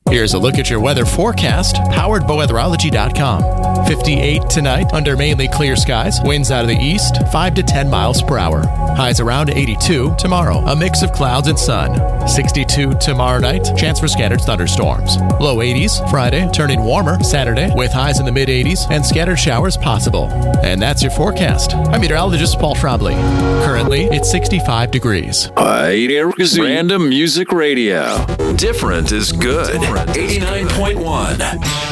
Here's a look at your weather forecast, powered by weatherology.com. 58 tonight under mainly clear skies. Winds out of the east, 5 to 10 miles per hour. Highs around 82 tomorrow. A mix of clouds and sun. 62 tomorrow night. Chance for scattered thunderstorms. Low 80s Friday, turning warmer Saturday with highs in the mid 80s and scattered showers possible. And that's your forecast. I'm meteorologist Paul Trombley. Currently, it's 65 degrees. Random Music Radio. Different is good. 89.1.